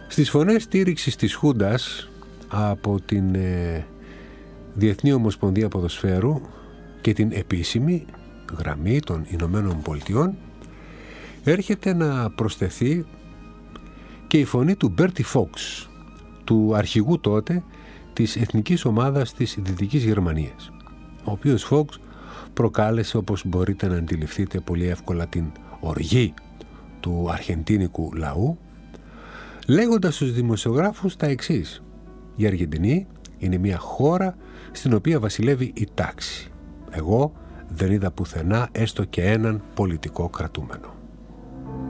Στις φωνές στήριξης της Χούντας από την Διεθνή Ομοσπονδία Ποδοσφαίρου και την επίσημη γραμμή των Ηνωμένων Πολιτειών έρχεται να προσθεθεί και η φωνή του Μπέρτι Φόξ, του αρχηγού τότε της εθνικής ομάδας της Δυτικής Γερμανίας, ο οποίος Φόξ προκάλεσε, όπως μπορείτε να αντιληφθείτε πολύ εύκολα, την οργή του αργεντίνικου λαού, λέγοντας στους δημοσιογράφους τα εξής: η Αργεντινή είναι μια χώρα στην οποία βασιλεύει η τάξη. Εγώ δεν είδα πουθενά έστω και έναν πολιτικό κρατούμενο.